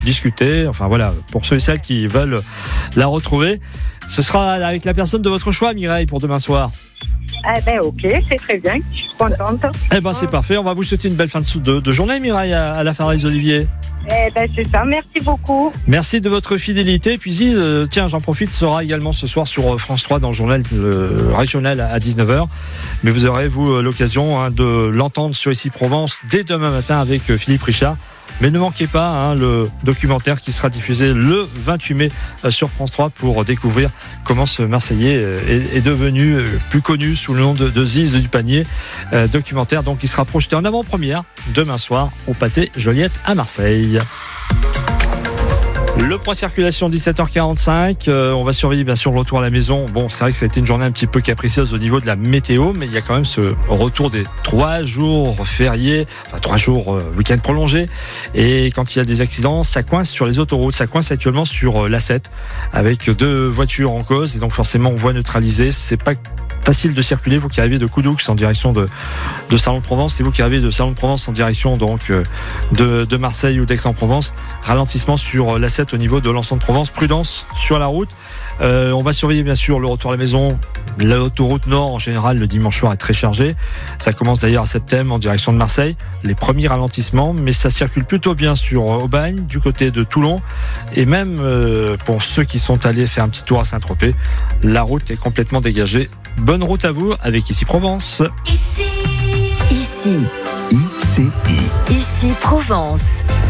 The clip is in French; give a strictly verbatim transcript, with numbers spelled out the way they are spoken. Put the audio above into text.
discuter. Enfin voilà, pour ceux et celles qui veulent la retrouver, ce sera avec la personne de votre choix, Mireille, pour demain soir. Eh ben ok, c'est très bien, je suis contente. Eh ben c'est parfait, on va vous souhaiter une belle fin de, de, de journée, Mireille, à, à la Faraise Olivier. Eh ben c'est ça, merci beaucoup. Merci de votre fidélité. Puis Ziz, euh, tiens, j'en profite, sera également ce soir sur France trois dans le journal euh, régional à dix-neuf heures. Mais vous aurez, vous, euh, l'occasion hein, de l'entendre sur Ici Provence dès demain matin avec euh, Philippe Richard. Mais ne manquez pas hein, le documentaire qui sera diffusé le vingt-huit mai euh, sur France trois pour découvrir comment ce Marseillais euh, est, est devenu euh, plus connu sous le nom de, de Ziz du Panier. Euh, documentaire donc qui sera projeté en avant-première demain soir au Pâté Joliette à Marseille. Le point circulation dix-sept heures quarante-cinq, euh, on va surveiller bien sûr le retour à la maison. Bon, c'est vrai que ça a été une journée un petit peu capricieuse au niveau de la météo, mais il y a quand même ce retour des trois jours fériés, enfin trois jours euh, week-end prolongé. Et quand il y a des accidents, ça coince sur les autoroutes, ça coince actuellement sur euh, l'A sept avec deux voitures en cause et donc forcément on voit neutraliser. C'est pas facile de circuler, vous qui arrivez de Coudoux en direction de, de Salon-de-Provence, et vous qui arrivez de Salon-de-Provence en direction donc de, de Marseille ou d'Aix-en-Provence, ralentissement sur l'A sept au niveau de l'Anse-de-Provence, prudence sur la route. Euh, on va surveiller bien sûr le retour à la maison. L'autoroute Nord en général le dimanche soir est très chargée. Ça commence d'ailleurs à Septem en direction de Marseille. Les premiers ralentissements, mais ça circule plutôt bien sur Aubagne, du côté de Toulon, et même euh, pour ceux qui sont allés faire un petit tour à Saint-Tropez, la route est complètement dégagée. Bonne route à vous avec Ici Provence. Ici. Ici. I C I. Ici Provence.